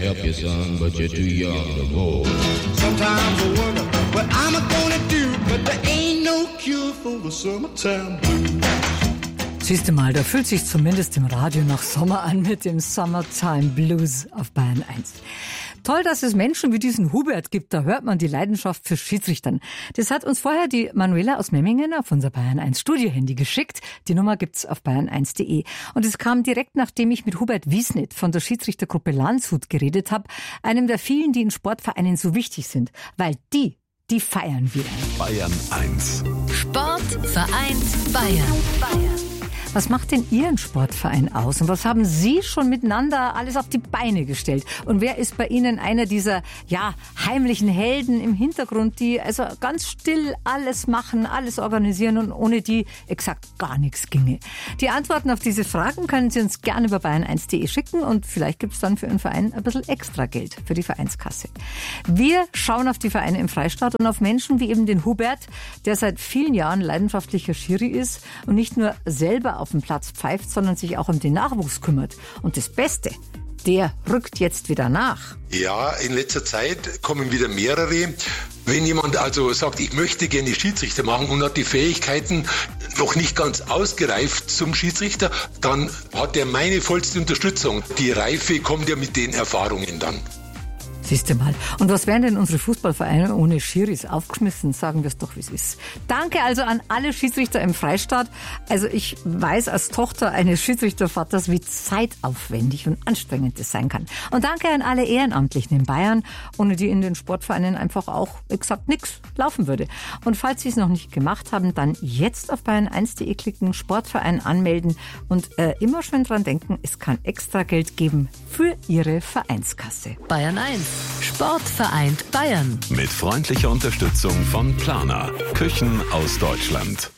help you, son, but you're too young to go. Sometimes I wonder what I'm gonna do, but there ain't no cure for the summertime blues. Siehst du mal, da fühlt sich zumindest im Radio nach Sommer an mit dem Summertime Blues auf Bayern 1. Toll, dass es Menschen wie diesen Hubert gibt, da hört man die Leidenschaft für Schiedsrichtern. Das hat uns vorher die Manuela aus Memmingen auf unser Bayern 1 Studiohandy geschickt. Die Nummer gibt's auf bayern1.de. Und es kam direkt, nachdem ich mit Hubert Wiesnit von der Schiedsrichtergruppe Landshut geredet habe, einem der vielen, die in Sportvereinen so wichtig sind, weil die feiern wir. Bayern 1. Sport vereint Bayern. Was macht denn Ihren Sportverein aus? Und was haben Sie schon miteinander alles auf die Beine gestellt? Und wer ist bei Ihnen einer dieser, heimlichen Helden im Hintergrund, die also ganz still alles machen, alles organisieren und ohne die exakt gar nichts ginge? Die Antworten auf diese Fragen können Sie uns gerne über bayern1.de schicken und vielleicht gibt es dann für Ihren Verein ein bisschen extra Geld für die Vereinskasse. Wir schauen auf die Vereine im Freistaat und auf Menschen wie eben den Hubert, der seit vielen Jahren leidenschaftlicher Schiri ist und nicht nur selber auf dem Platz pfeift, sondern sich auch um den Nachwuchs kümmert. Und das Beste, der rückt jetzt wieder nach. Ja, in letzter Zeit kommen wieder mehrere. Wenn jemand also sagt, ich möchte gerne Schiedsrichter machen und hat die Fähigkeiten noch nicht ganz ausgereift zum Schiedsrichter, dann hat er meine vollste Unterstützung. Die Reife kommt ja mit den Erfahrungen dann. Siehst du mal. Und was wären denn unsere Fußballvereine ohne Schiris? Aufgeschmissen, sagen wir es doch, wie es ist. Danke also an alle Schiedsrichter im Freistaat. Also ich weiß als Tochter eines Schiedsrichtervaters, wie zeitaufwendig und anstrengend das sein kann. Und danke an alle Ehrenamtlichen in Bayern, ohne die in den Sportvereinen einfach auch exakt nichts laufen würde. Und falls Sie es noch nicht gemacht haben, dann jetzt auf bayern1.de klicken, Sportverein anmelden und immer schön dran denken, es kann extra Geld geben für Ihre Vereinskasse. Bayern 1. Sport vereint Bayern. Mit freundlicher Unterstützung von Planer. Küchen aus Deutschland.